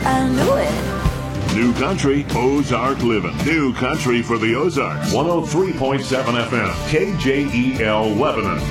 I knew it. New Country, Ozark Living. New Country for the Ozarks. 103.7 FM, KJEL Lebanon.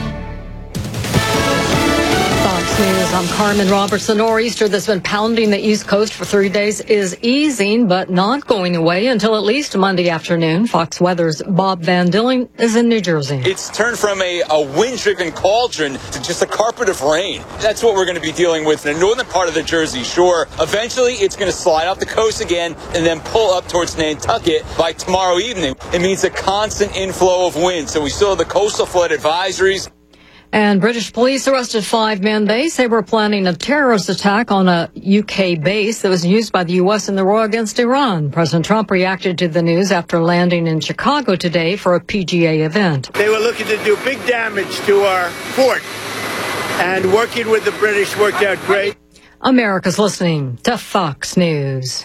Fox News, I'm Carmen Robertson. Nor'easter that's been pounding the East Coast for 3 days is easing, but not going away until at least Monday afternoon. Fox Weather's Bob Van Dilling is in New Jersey. It's turned from a wind-driven cauldron to just a carpet of rain. That's what we're going to be dealing with in the northern part of the Jersey Shore. Eventually, it's going to slide off the coast again and then pull up towards Nantucket by tomorrow evening. It means a constant inflow of wind. So we still have the coastal flood advisories. And British police arrested 5 men. They say were planning a terrorist attack on a UK base that was used by the U.S. in the war against Iran. President Trump reacted to the news after landing in Chicago today for a PGA event. They were looking to do big damage to our fort, and working with the British worked out great. America's listening to Fox News.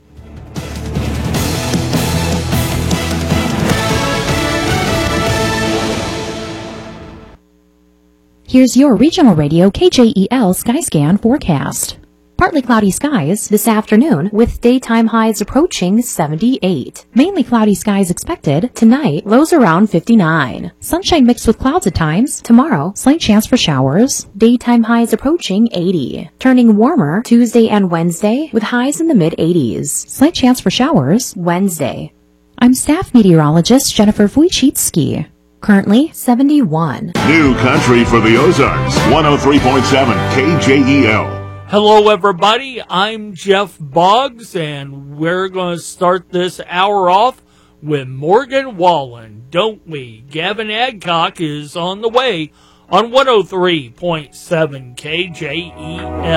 Here's your regional radio KJEL Skyscan forecast. Partly cloudy skies this afternoon with daytime highs approaching 78. Mainly cloudy skies expected. Tonight, lows around 59. Sunshine mixed with clouds at times. Tomorrow, slight chance for showers. Daytime highs approaching 80. Turning warmer Tuesday and Wednesday with highs in the mid-80s. Slight chance for showers Wednesday. I'm staff meteorologist Jennifer Wojcicki. Currently 71. New Country for the Ozarks. 103.7 KJEL. Hello, everybody. I'm Jeff Boggs, and we're going to start this hour off with Morgan Wallen, don't we? Gavin Adcock is on the way on 103.7 KJEL.